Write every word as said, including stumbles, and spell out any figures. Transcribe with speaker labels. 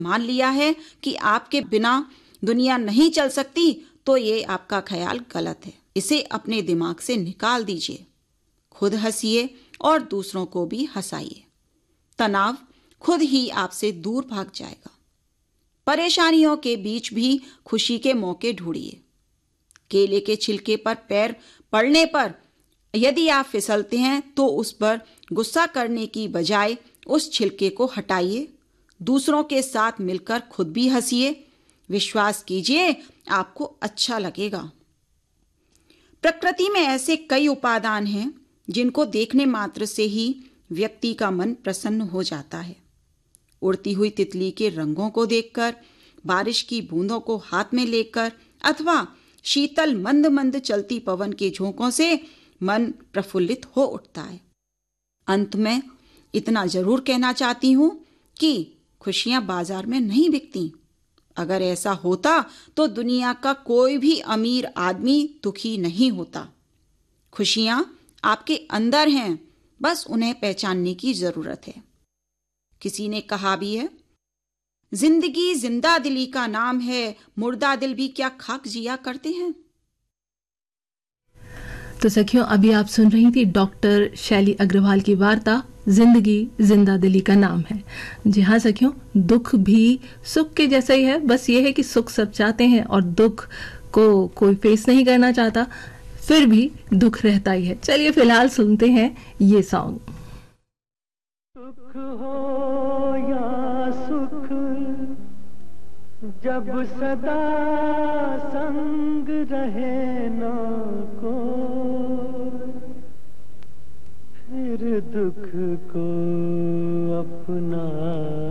Speaker 1: मान लिया है कि आपके बिना दुनिया नहीं चल सकती, तो ये आपका ख्याल गलत है। इसे अपने दिमाग से निकाल दीजिए। खुद हंसिए और दूसरों को भी हंसाइए। तनाव खुद ही आपसे दूर भाग जाएगा। परेशानियों के बीच भी खुशी के मौके ढूंढिए। केले के छिलके पर पैर पड़ने पर यदि आप फिसलते हैं तो उस पर गुस्सा करने की बजाय उस छिलके को हटाइए। दूसरों के साथ मिलकर खुद भी हंसिए। विश्वास कीजिए, आपको अच्छा लगेगा। प्रकृति में ऐसे कई उपादान हैं जिनको देखने मात्र से ही व्यक्ति का मन प्रसन्न हो जाता है। उड़ती हुई तितली के रंगों को देखकर, बारिश की बूंदों को हाथ में लेकर अथवा शीतल मंद मंद चलती पवन के झोंकों से मन प्रफुल्लित हो उठता है। अंत में इतना जरूर कहना चाहती हूं कि खुशियां बाजार में नहीं बिकती। अगर ऐसा होता तो दुनिया का कोई भी अमीर आदमी दुखी नहीं होता। खुशियां आपके अंदर हैं, बस उन्हें पहचानने की जरूरत है। किसी ने कहा भी है, जिंदगी जिंदा दिली का नाम है, मुर्दा दिल भी क्या खाक जिया करते हैं।
Speaker 2: तो सखियों, अभी आप सुन रही थी डॉक्टर शैली अग्रवाल की वार्ता जिंदगी जिंदा दिली का नाम है। जी हाँ सखियों, दुख भी सुख के जैसा ही है, बस ये है कि सुख सब चाहते हैं और दुख को कोई फेस नहीं करना चाहता, फिर भी दुख रहता ही है। चलिए फिलहाल सुनते हैं ये सॉन्ग।
Speaker 3: सुख हो या सुख जब सदा संग रहे ना को, फिर दुख को अपना